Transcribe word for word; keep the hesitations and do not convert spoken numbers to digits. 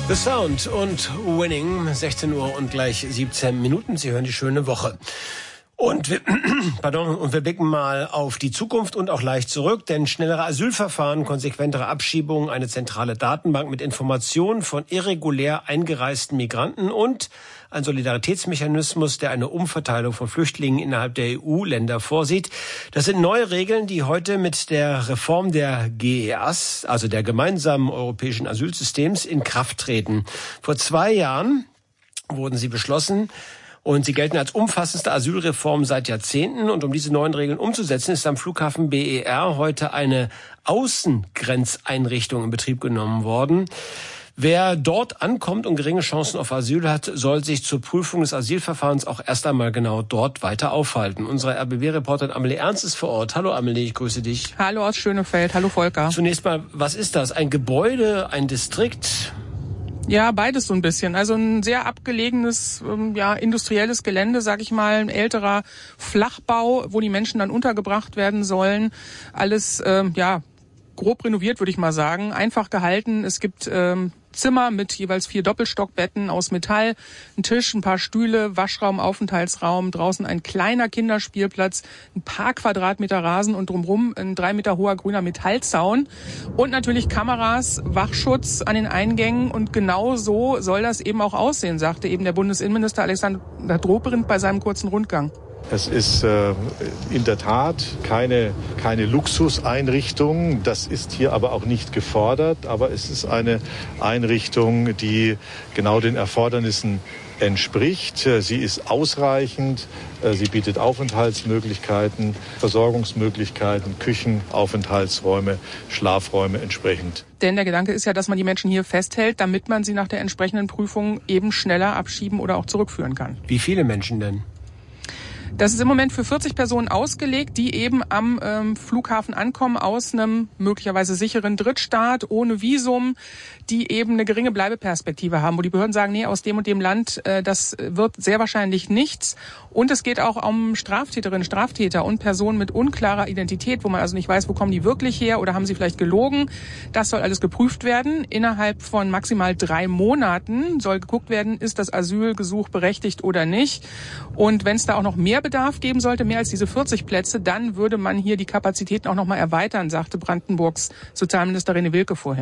The Sound und Winning, sechzehn Uhr und gleich siebzehn Minuten. Sie hören die schöne Woche. Und wir, pardon, und wir blicken mal auf die Zukunft und auch leicht zurück, denn schnellere Asylverfahren, konsequentere Abschiebungen, eine zentrale Datenbank mit Informationen von irregulär eingereisten Migranten und ein Solidaritätsmechanismus, der eine Umverteilung von Flüchtlingen innerhalb der E U-Länder vorsieht. Das sind neue Regeln, die heute mit der Reform der G E A S, also der gemeinsamen europäischen Asylsystems, in Kraft treten. Vor zwei Jahren wurden sie beschlossen. Und sie gelten als umfassendste Asylreform seit Jahrzehnten. Und um diese neuen Regeln umzusetzen, ist am Flughafen B E R heute eine Außengrenzeinrichtung in Betrieb genommen worden. Wer dort ankommt und geringe Chancen auf Asyl hat, soll sich zur Prüfung des Asylverfahrens auch erst einmal genau dort weiter aufhalten. Unsere R B B-Reporterin Amelie Ernst ist vor Ort. Hallo Amelie, ich grüße dich. Hallo aus Schönefeld, hallo Volker. Zunächst mal, was ist das? Ein Gebäude, ein Distrikt? Ja, beides so ein bisschen. Also ein sehr abgelegenes, ja, industrielles Gelände, sag ich mal, ein älterer Flachbau, wo die Menschen dann untergebracht werden sollen. Alles, ähm, ja, grob renoviert, würde ich mal sagen. Einfach gehalten. Es gibt ähm, Zimmer mit jeweils vier Doppelstockbetten aus Metall, ein Tisch, ein paar Stühle, Waschraum, Aufenthaltsraum, draußen ein kleiner Kinderspielplatz, ein paar Quadratmeter Rasen und drumherum ein drei Meter hoher grüner Metallzaun und natürlich Kameras, Wachschutz an den Eingängen und genau so soll das eben auch aussehen, sagte eben der Bundesinnenminister Alexander Dobrindt bei seinem kurzen Rundgang. Es ist äh, in der Tat keine, keine Luxuseinrichtung. Das ist hier aber auch nicht gefordert. Aber es ist eine Einrichtung, die genau den Erfordernissen entspricht. Sie ist ausreichend. Sie bietet Aufenthaltsmöglichkeiten, Versorgungsmöglichkeiten, Küchen, Aufenthaltsräume, Schlafräume entsprechend. Denn der Gedanke ist ja, dass man die Menschen hier festhält, damit man sie nach der entsprechenden Prüfung eben schneller abschieben oder auch zurückführen kann. Wie viele Menschen denn? Das ist im Moment für vierzig Personen ausgelegt, die eben am ähm, Flughafen ankommen aus einem möglicherweise sicheren Drittstaat ohne Visum, die eben eine geringe Bleibeperspektive haben, wo die Behörden sagen, nee, aus dem und dem Land, äh, das wird sehr wahrscheinlich nichts. Und es geht auch um Straftäterinnen, Straftäter und Personen mit unklarer Identität, wo man also nicht weiß, wo kommen die wirklich her oder haben sie vielleicht gelogen. Das soll alles geprüft werden. Innerhalb von maximal drei Monaten soll geguckt werden, ist das Asylgesuch berechtigt oder nicht. Und wenn es da auch noch mehr Bedarf geben sollte, mehr als diese vierzig Plätze, dann würde man hier die Kapazitäten auch noch mal erweitern, sagte Brandenburgs Sozialministerin Wilke vorhin.